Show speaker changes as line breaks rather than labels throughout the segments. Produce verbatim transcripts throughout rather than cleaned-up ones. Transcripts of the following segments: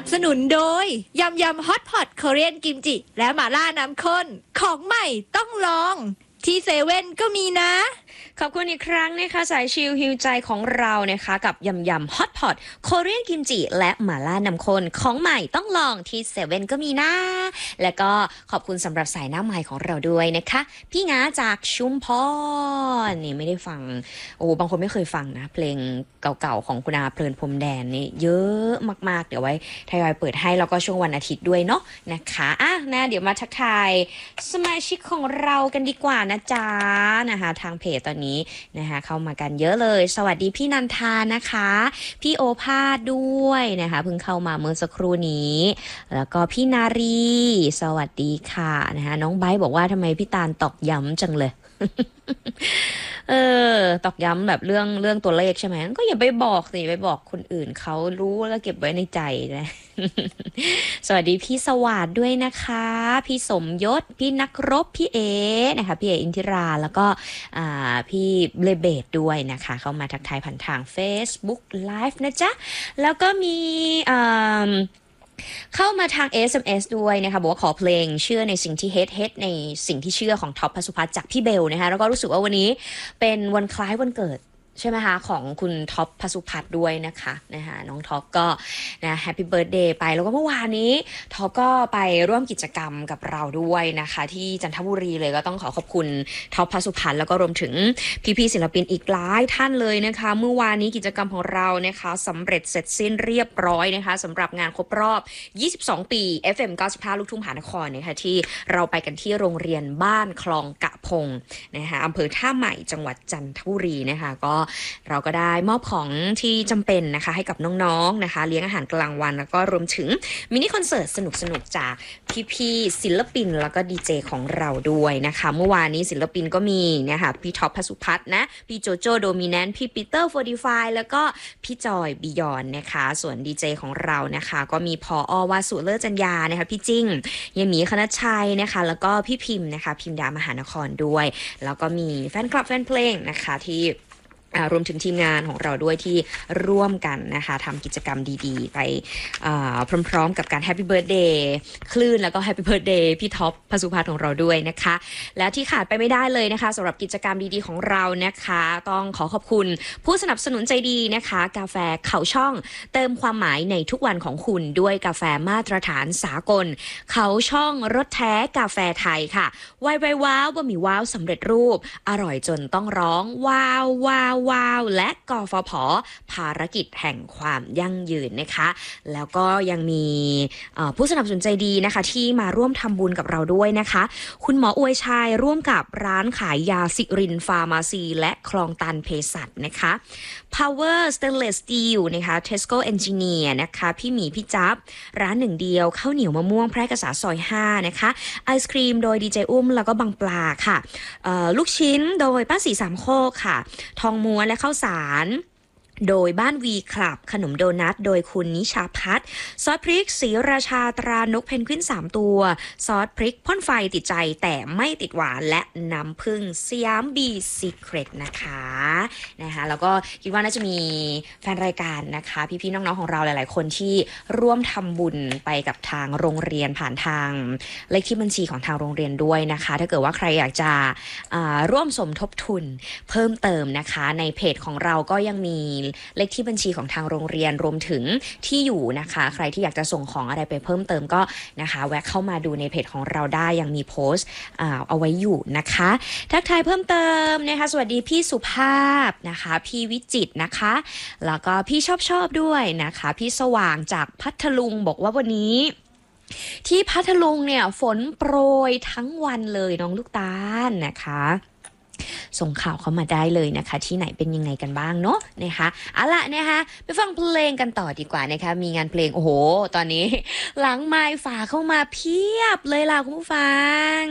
สนุนโดยยำยำฮอตพอตเกาหลีกิมจิและหม่าล่าน้ำข้นของใหม่ต้องลองที่เซเว่นก็มีนะ
ขอบคุณอีกครั้งนะคะสายชิลฮิวใจของเรานะคะกับยำยำฮอตพอตโคเรียนกิมจิและหม่าล่าน้ำข้นของใหม่ต้องลองที่เซเว่นก็มีนะแล้วก็ขอบคุณสำหรับสายหน้าใหม่ของเราด้วยนะคะพี่งาจากชุมพรนี่ไม่ได้ฟังโอ้บางคนไม่เคยฟังนะเพลงเก่าๆของคุณอาเพลินพรมแดนนี่เยอะมากๆเดี๋ยวไว้ทยอยเปิดให้แล้วก็ช่วงวันอาทิตย์ด้วยเนาะนะคะอ่ะนะเดี๋ยวมาทักทายสมาชิกของเรากันดีกว่านะจ๊ะนะคะทางเพจตอนนี้นะคะเข้ามากันเยอะเลยสวัสดีพี่นันทานะคะพี่โอภาสด้วยนะคะเพิ่งเข้ามาเมื่อสักครู่นี้แล้วก็พี่นารีสวัสดีค่ะนะคะน้องไบร์ทบอกว่าทำไมพี่ตาลตอกย้ำจังเลย เออตอกย้ำแบบเรื่องเรื่องตัวเลขใช่ไหมก็อย่าไปบอกสิไปบอกคนอื่นเขารู้แล้วเก็บไว้ในใจนะ สวัสดีพี่สวัสดด้วยนะคะพี่สมยศพี่นักรบพี่เอนะคะพี่เออินทิราแล้วก็อ่าพี่เลเบตด้วยนะคะเข้ามาทักทายผ่านทาง Facebook Live นะจ๊ะแล้วก็มีอ่าเข้ามาทาง เอส เอ็ม เอส ด้วยนะคะบอกว่าขอเพลงเชื่อในสิ่งที่เฮดเฮดในสิ่งที่เชื่อของท็อปพสุพัฒน์จากพี่เบลนะคะแล้วก็รู้สึกว่าวันนี้เป็นวันคล้ายวันเกิดใช่ไหมคะของคุณท็อปพสุพัฒน์ด้วยนะคะนะคะน้องท็อปก็นะแฮปปี้เบิร์ธเดย์ไปแล้วก็เมื่อวานนี้ท็อปก็ไปร่วมกิจกรรมกับเราด้วยนะคะที่จันทบุรีเลยก็ต้องขอขอบคุณท็อปพสุพัฒน์แล้วก็รวมถึงพี่ๆศิลปินอีกหลายท่านเลยนะคะเมื่อวานนี้กิจกรรมของเรานะคะสำเร็จเสร็จสิ้นเรียบร้อยนะคะสำหรับงานครบรอบยี่สิบสองปี เอฟ เอ็ม เก้าสิบห้า ลูกทุ่งมหานครนะคะที่เราไปกันที่โรงเรียนบ้านคลองกะพงนะคะอำเภอท่าใหม่จังหวัดจันทบุรีนะคะก็เราก็ได้มอบของที่จำเป็นนะคะให้กับน้องๆนะคะเลี้ยงอาหารกลางวันแล้วก็รวมถึงมินิคอนเสิร์ตสนุกๆจากพี่ๆศิลปินแล้วก็ดีเจของเราด้วยนะคะเมื่อวานนี้ศิลปินก็มีนะคะพี่ท็อปพสุพัฒน์นะพี่โจโจโดมิแนนต์พี่ปีเตอร์โฟร์ตี้ไฟว์แล้วก็พี่จอยบิยอนนะคะส่วนดีเจของเรานะคะก็มีพออวาสุเลิศจัญญานะคะพี่จิ้งยายหมีคณชัยนะคะแล้วก็พี่พิมพ์นะคะพิมดามหานครด้วยแล้วก็มีแฟนคลับแฟนเพลงนะคะที่รวมถึงทีมงานของเราด้วยที่ร่วมกันนะคะทำกิจกรรมดีๆไปพร้อมๆกับการแฮปปี้เบิร์ธเดย์คลื่นแล้วก็แฮปปี้เบิร์ธเดย์พี่ท็อปพสุพัฒน์ของเราด้วยนะคะแล้วที่ขาดไปไม่ได้เลยนะคะสำหรับกิจกรรมดีๆของเรานะคะต้องขอขอบคุณผู้สนับสนุนใจดีนะคะกาแฟเขาช่องเติมความหมายในทุกวันของคุณด้วยกาแฟมาตรฐานสากลเขาช่องรสแท้กาแฟไทยค่ะไวไวว้าวบะหมี่ว้าวสำเร็จรูปอร่อยจนต้องร้องว้าวว้าวว้าวและกฟผ.ภารกิจแห่งความยั่งยืนนะคะแล้วก็ยังมีผู้สนับสนุนใจดีนะคะที่มาร่วมทำบุญกับเราด้วยนะคะคุณหมออวยชัยร่วมกับร้านขายยาสิรินฟาร์มาซีและคลองตันเภสัชนะคะ Power Stainless Steel นะคะ Tesco Engineer นะคะพี่หมีพี่จับร้านหนึ่งเดียวข้าวเหนียวมะม่วงแพร่กษาซอยห้านะคะไอศครีมโดยดีเจอุ้มแล้วก็บางปลาค่ะลูกชิ้นโดยป้าสีสามโคกค่ะทองม้วนและข้าวสารโดยบ้านวีคลับขนมโดนัทโดยคุณนิชาพัฒน์ซอสพริกสีราชาตรานกเพนกวินสามตัวซอสพริกพ่นไฟติดใจแต่ไม่ติดหวานและน้ำผึ้งสยามบีซีเครตนะคะนะคะแล้วก็คิดว่าน่าจะมีแฟนรายการนะคะพี่ๆน้องๆของเราหลายๆคนที่ร่วมทำบุญไปกับทางโรงเรียนผ่านทางเลขที่บัญชีของทางโรงเรียนด้วยนะคะถ้าเกิดว่าใครอยากจะร่วมสมทบทุนเพิ่มเติมนะคะในเพจของเราก็ยังมีเลขที่บัญชีของทางโรงเรียนรวมถึงที่อยู่นะคะใครที่อยากจะส่งของอะไรไปเพิ่มเติมก็นะคะแวะเข้ามาดูในเพจของเราได้ยังมีโพสต์เอาไว้อยู่นะคะทักทายเพิ่มเติมนะคะสวัสดีพี่สุภาพนะคะพี่วิจิตรนะคะแล้วก็พี่ชอบชอบด้วยนะคะพี่สว่างจากพัทลุงบอกว่าวันนี้ที่พัทลุงเนี่ยฝนโปรยทั้งวันเลยน้องลูกตาลนะคะส่งข่าวเข้ามาได้เลยนะคะที่ไหนเป็นยังไงกันบ้างเนาะนะคะเอาล่ะนะคะไปฟังเพลงกันต่อดีกว่านะคะมีงานเพลงโอ้โหตอนนี้หลังไมค์ฝาเข้ามาเพียบเลยล่ะคุณผู้ฟัง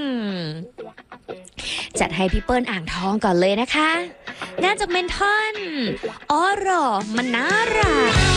จัดให้พี่เปิ้ลอ่างทองก่อนเลยนะคะน่าจะเป็นท่อนอ๋อหรอมันน่ารัก